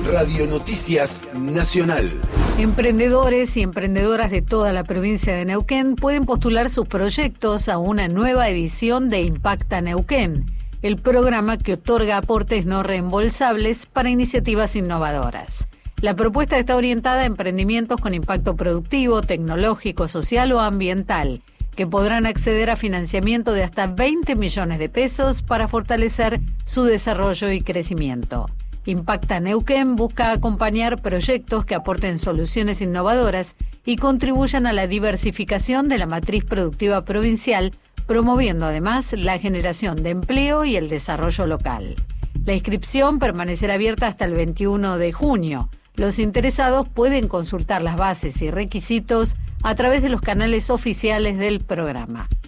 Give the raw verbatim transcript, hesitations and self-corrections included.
Radio Noticias Nacional. Emprendedores y emprendedoras de toda la provincia de Neuquén pueden postular sus proyectos a una nueva edición de Impacta Neuquén, el programa que otorga aportes no reembolsables para iniciativas innovadoras. La propuesta está orientada a emprendimientos con impacto productivo, tecnológico, social o ambiental, que podrán acceder a financiamiento de hasta veinte millones de pesos para fortalecer su desarrollo y crecimiento. Impacta Neuquén busca acompañar proyectos que aporten soluciones innovadoras y contribuyan a la diversificación de la matriz productiva provincial, promoviendo además la generación de empleo y el desarrollo local. La inscripción permanecerá abierta hasta el veintiuno de junio. Los interesados pueden consultar las bases y requisitos a través de los canales oficiales del programa.